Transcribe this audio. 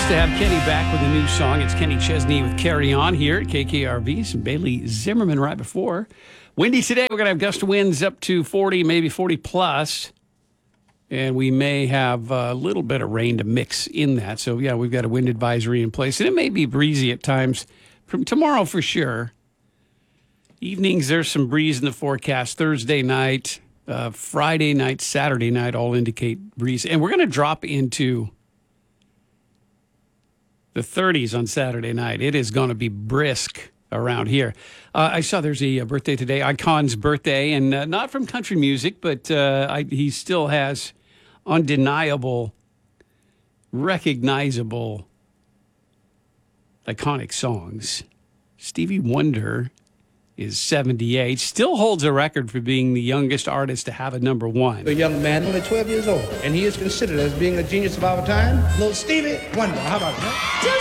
Nice to have Kenny back with a new song. It's Kenny Chesney with Carry On here at KKRV. Some Bailey Zimmerman right before. Windy today. We're going to have gust winds up to 40, maybe 40 plus. And we may have a little bit of rain to mix in that. So, yeah, we've got a wind advisory in place. And it may be breezy at times from tomorrow for sure. Evenings, there's some breeze in the forecast. Thursday night, Friday night, Saturday night all indicate breeze. And we're going to drop into the 30s on Saturday night. It is going to be brisk around here. I saw there's a birthday today, Icon's birthday, and not from country music, but he still has undeniable, recognizable, iconic songs. Stevie Wonder is 78, still holds a record for being the youngest artist to have a number one. A young man, only 12 years old, and he is considered as being a genius of our time. Little Stevie Wonder, how about that?